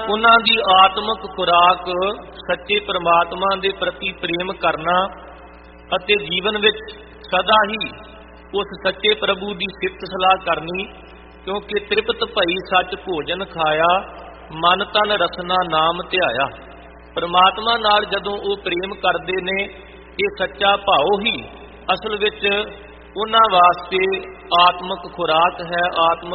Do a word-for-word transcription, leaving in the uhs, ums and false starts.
ਉਹਨਾਂ ਦੀ ਆਤਮਿਕ ਖੁਰਾਕ ਸੱਚੇ ਪ੍ਰਮਾਤਮਾ ਦੇ ਪ੍ਰਤੀ ਪ੍ਰੇਮ ਕਰਨਾ ਅਤੇ ਜੀਵਨ ਵਿੱਚ ਸਦਾ ਹੀ ਉਸ ਸੱਚੇ ਪ੍ਰਭੂ ਦੀ ਸਿਫਤ ਸਲਾਹ ਕਰਨੀ, ਕਿਉਂਕਿ ਤ੍ਰਿਪਤ ਭਈ ਸੱਚ ਭੋਜਨ ਖਾਇਆ, ਮਨ ਤਨ ਰਸਨਾ ਨਾਮ ਧਿਆਇਆ। ਪ੍ਰਮਾਤਮਾ ਨਾਲ ਜਦੋਂ ਉਹ ਪ੍ਰੇਮ ਕਰਦੇ ਨੇ, ਇਹ ਸੱਚਾ ਭਾਉ ਹੀ ਅਸਲ ਵਿੱਚ ਉਹਨਾਂ ਵਾਸਤੇ ਆਤਮਿਕ ਖੁਰਾਕ ਹੈ, ਆਤਮਿਕ